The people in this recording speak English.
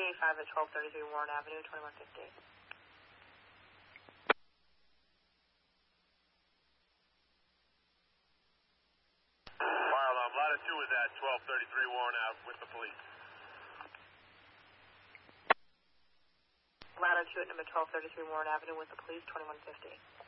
385 at 1233 Warren Avenue, 2150. Fire alarm, ladder 2 is at 1233 Warren Ave with the police. Ladder 2 at number 1233 Warren Avenue with the police, 2150.